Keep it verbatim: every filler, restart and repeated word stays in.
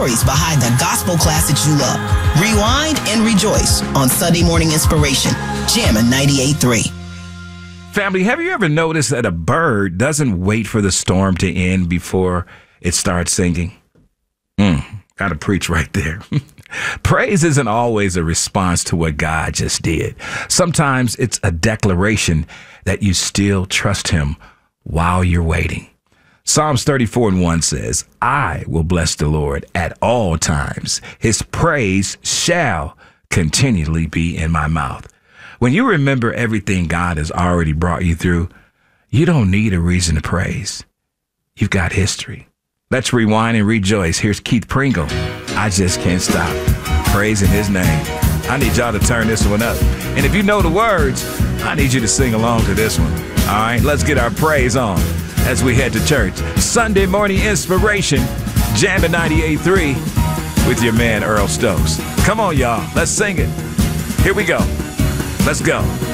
stories behind the gospel classics you love. Rewind and rejoice on Sunday Morning Inspiration, Jammin' ninety-eight point three. Family, have you ever noticed that a bird doesn't wait for the storm to end before it starts singing? Mm, gotta preach right there. Praise isn't always a response to what God just did. Sometimes it's a declaration that you still trust him while you're waiting. Psalms thirty-four and one says, I will bless the Lord at all times. His praise shall continually be in my mouth. When you remember everything God has already brought you through, you don't need a reason to praise. You've got history. Let's rewind and rejoice. Here's Keith Pringle. I just can't stop praising his name. I need y'all to turn this one up. And if you know the words, I need you to sing along to this one. All right, let's get our praise on as we head to church. Sunday Morning Inspiration, Jammin' ninety-eight point three with your man Earl Stokes. Come on, y'all. Let's sing it. Here we go. Let's go.